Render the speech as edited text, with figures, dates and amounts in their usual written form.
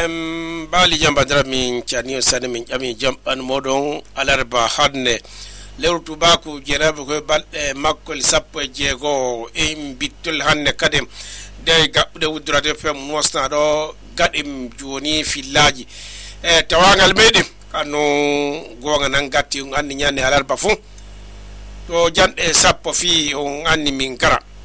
bali jamba dara min chani sane min jami jamban modon alarba hadne lewru baku jerabu ko balde makkol sappo jego bittul hanne kadem de gabbe wudurade fem nosna do gadim joni fillaji tawangal medem kanu gonga nan gatti on anni nyane alarba fu to jande sappo fi on anni min kara